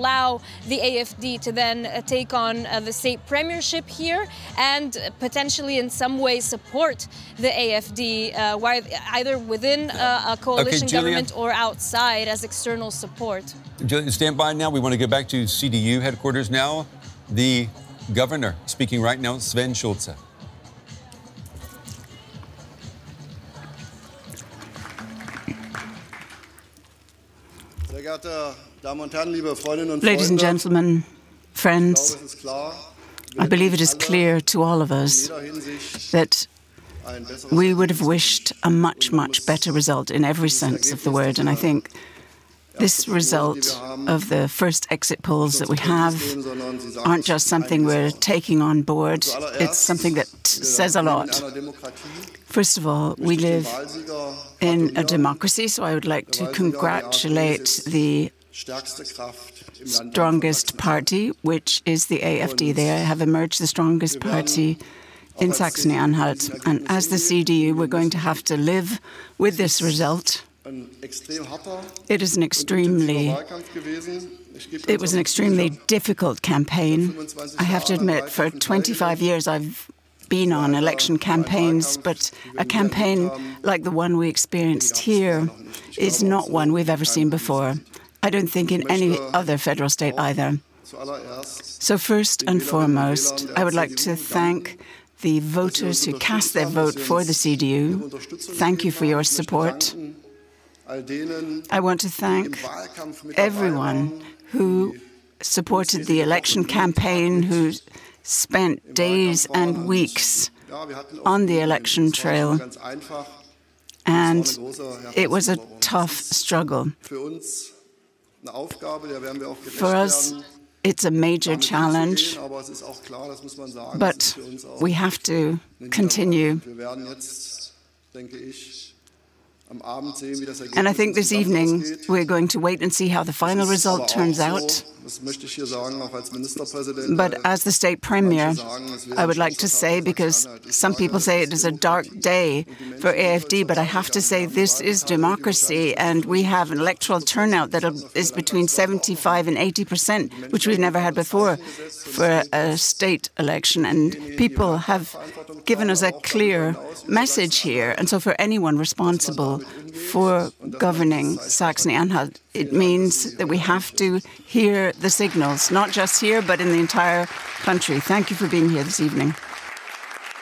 allow the AFD to then take on the state premiership here and potentially in some way support the AFD, either within a coalition government or outside as external support. Stand by now. We want to get back to CDU headquarters now. The governor speaking right now, Sven Schulze. Ladies and gentlemen, friends, I believe it is clear to all of us that we would have wished a much, much better result in every sense of the word. And I think this result of the first exit polls that we have aren't just something we're taking on board. It's something that says a lot. First of all, we live in a democracy, so I would like to congratulate the strongest party, which is the AFD. They have emerged the strongest party in Saxony-Anhalt. And as the CDU, we're going to have to live with this result. It was an extremely difficult campaign. I have to admit, for 25 years I've been on election campaigns, but a campaign like the one we experienced here is not one we've ever seen before. I don't think in any other federal state either. So first and foremost, I would like to thank the voters who cast their vote for the CDU. Thank you for your support. I want to thank everyone who supported the election campaign, who spent days and weeks on the election trail, and it was a tough struggle. For us, it's a major challenge, but we have to continue. And I think this evening we're going to wait and see how the final result turns out. But as the state premier, I would like to say, because some people say it is a dark day for AFD, but I have to say this is democracy, and we have an electoral turnout that is between 75% and 80%, which we've never had before for a state election. And people have given us a clear message here. And so for anyone responsible for governing Saxony-Anhalt, it means that we have to hear the signals, not just here, but in the entire country. Thank you for being here this evening.